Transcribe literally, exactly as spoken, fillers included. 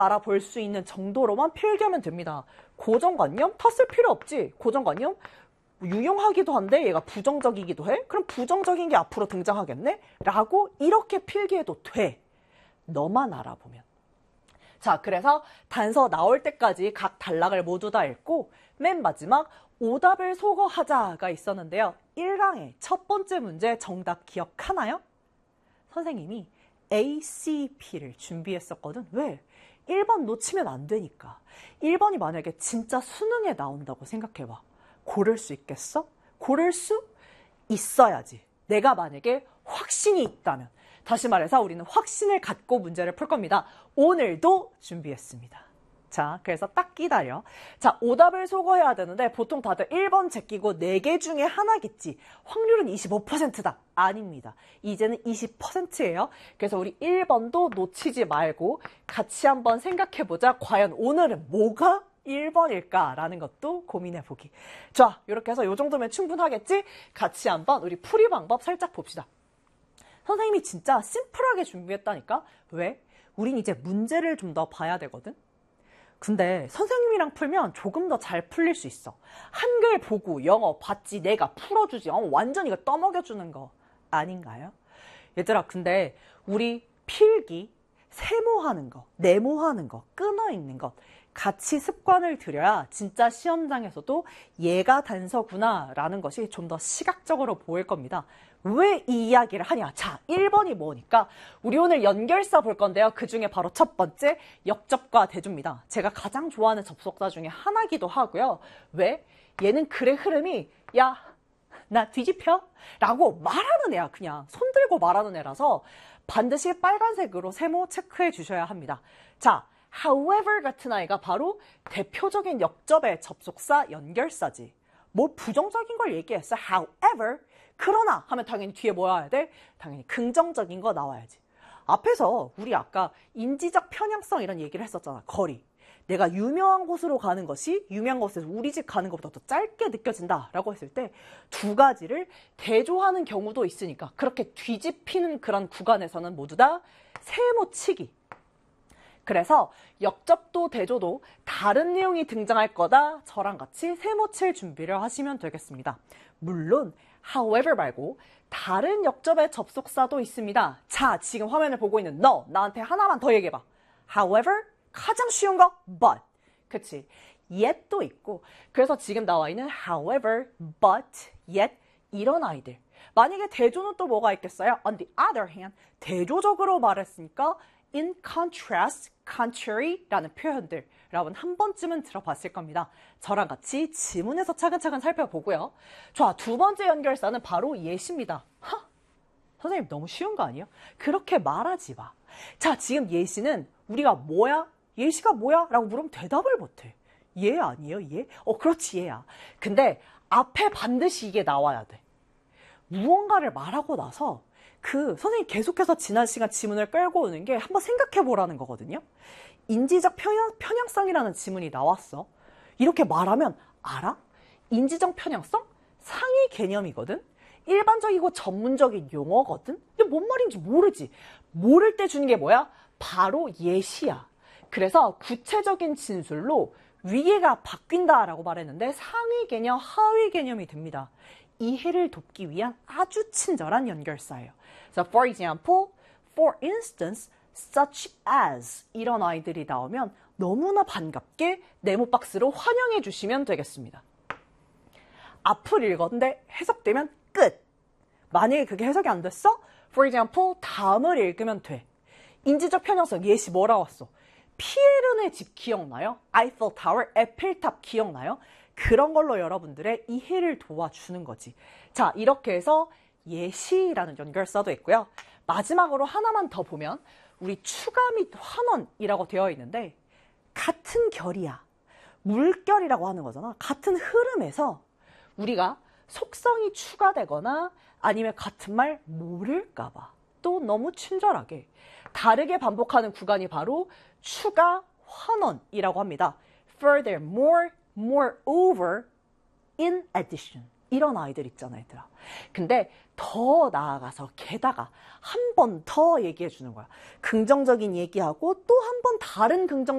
알아볼 수 있는 정도로만 필기하면 됩니다. 고정관념? 다 쓸 필요 없지. 고정관념? 유용하기도 한데 얘가 부정적이기도 해? 그럼 부정적인 게 앞으로 등장하겠네? 라고 이렇게 필기해도 돼. 너만 알아보면. 자, 그래서 단서 나올 때까지 각 단락을 모두 다 읽고 맨 마지막 오답을 소거하자가 있었는데요. 일 강의 첫 번째 문제 정답 기억하나요? 선생님이 A, C, P를 준비했었거든. 왜? 일 번 놓치면 안 되니까. 일 번이 만약에 진짜 수능에 나온다고 생각해봐. 고를 수 있겠어? 고를 수 있어야지. 내가 만약에 확신이 있다면. 다시 말해서 우리는 확신을 갖고 문제를 풀 겁니다. 오늘도 준비했습니다. 자, 그래서 딱 기다려. 자, 오답을 소거해야 되는데 보통 다들 일 번 제끼고 네 개 중에 하나겠지. 확률은 이십오 퍼센트다. 아닙니다. 이제는 이십 퍼센트예요. 그래서 우리 일 번도 놓치지 말고 같이 한번 생각해보자. 과연 오늘은 뭐가 일 번일까라는 것도 고민해보기. 자, 이렇게 해서 이 정도면 충분하겠지? 같이 한번 우리 풀이 방법 살짝 봅시다. 선생님이 진짜 심플하게 준비했다니까? 왜? 우린 이제 문제를 좀 더 봐야 되거든? 근데 선생님이랑 풀면 조금 더 잘 풀릴 수 있어. 한글 보고 영어 봤지 내가 풀어주지. 어, 완전 이거 떠먹여주는 거 아닌가요? 얘들아, 근데 우리 필기, 세모하는 거, 네모하는 거, 끊어있는 것 같이 습관을 들여야 진짜 시험장에서도 얘가 단서구나 라는 것이 좀 더 시각적으로 보일 겁니다. 왜 이 이야기를 하냐? 자, 일 번이 뭐니까 우리 오늘 연결사 볼 건데요. 그 중에 바로 첫 번째 역접과 대조입니다. 제가 가장 좋아하는 접속사 중에 하나기도 하고요. 왜? 얘는 글의 흐름이 야, 나 뒤집혀? 라고 말하는 애야. 그냥 손 들고 말하는 애라서 반드시 빨간색으로 세모 체크해 주셔야 합니다. 자, however 같은 아이가 바로 대표적인 역접의 접속사 연결사지. 뭐 부정적인 걸 얘기했어. however, 그러나 하면 당연히 뒤에 뭐 와야 돼? 당연히 긍정적인 거 나와야지. 앞에서 우리 아까 인지적 편향성 이런 얘기를 했었잖아. 거리. 내가 유명한 곳으로 가는 것이 유명한 곳에서 우리 집 가는 것보다 더 짧게 느껴진다라고 했을 때 두 가지를 대조하는 경우도 있으니까 그렇게 뒤집히는 그런 구간에서는 모두 다 세모치기. 그래서 역접도 대조도 다른 내용이 등장할 거다. 저랑 같이 세모칠 준비를 하시면 되겠습니다. 물론 however 말고 다른 역접의 접속사도 있습니다. 자, 지금 화면을 보고 있는 너, 나한테 하나만 더 얘기해봐. however, 가장 쉬운 거 but. 그치? yet도 있고. 그래서 지금 나와 있는 however, but, yet 이런 아이들. 만약에 대조는 또 뭐가 있겠어요? On the other hand, 대조적으로 말했으니까 in contrast, contrary라는 표현들 여러분 한 번쯤은 들어봤을 겁니다. 저랑 같이 지문에서 차근차근 살펴보고요. 자, 두 번째 연결사는 바로 예시입니다. 하? 선생님 너무 쉬운 거 아니에요? 그렇게 말하지 마. 자, 지금 예시는 우리가 뭐야? 예시가 뭐야? 라고 물으면 대답을 못해. 얘 아니에요? 얘? 어, 그렇지 얘야. 근데 앞에 반드시 이게 나와야 돼. 무언가를 말하고 나서 그 선생님 계속해서 지난 시간 지문을 끌고 오는 게 한번 생각해 보라는 거거든요. 인지적 편향, 편향성이라는 지문이 나왔어. 이렇게 말하면 알아? 인지적 편향성? 상위 개념이거든? 일반적이고 전문적인 용어거든? 근데 뭔 말인지 모르지. 모를 때 주는 게 뭐야? 바로 예시야. 그래서 구체적인 진술로 위계가 바뀐다라고 말했는데 상위 개념, 하위 개념이 됩니다. 이해를 돕기 위한 아주 친절한 연결사예요. So for example, for instance, such as 이런 아이들이 나오면 너무나 반갑게 네모박스로 환영해 주시면 되겠습니다. 앞을 읽었는데 해석되면 끝. 만약에 그게 해석이 안 됐어? For example, 다음을 읽으면 돼. 인지적 편향성 예시 뭐라고 왔어? 피에르네 집 기억나요? 아이펠 타워, 에펠탑 기억나요? 그런 걸로 여러분들의 이해를 도와주는 거지. 자, 이렇게 해서 예시라는 연결사도 있고요. 마지막으로 하나만 더 보면 우리 추가 및 환원이라고 되어 있는데 같은 결이야. 물결이라고 하는 거잖아. 같은 흐름에서 우리가 속성이 추가되거나 아니면 같은 말 모를까 봐 또 너무 친절하게 다르게 반복하는 구간이 바로 추가 환원이라고 합니다. Furthermore, moreover, in addition. 이런 아이들 있잖아, 얘들아. 근데 더 나아가서 게다가 한 번 더 얘기해 주는 거야. 긍정적인 얘기하고 또 한 번 다른 긍정